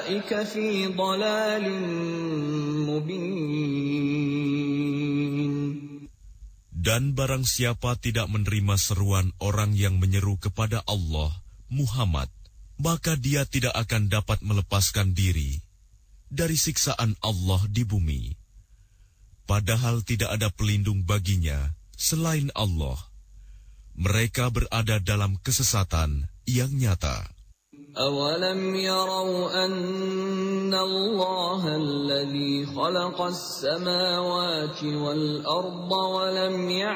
فَأُولَئِكَ فِي ضَلَالٍ مُبِينٍ. Dan barang siapa tidak menerima seruan orang yang menyeru kepada Allah, Muhammad, maka dia tidak akan dapat melepaskan diri dari siksaan Allah di bumi. Padahal tidak ada pelindung baginya selain Allah. Mereka berada dalam kesesatan yang nyata. أَوَلَمْ يَرَوْا أَنَّ اللَّهَ الَّذِي خَلَقَ السَّمَاوَاتِ وَالْأَرْضَ وَلَمْ يَعْيَ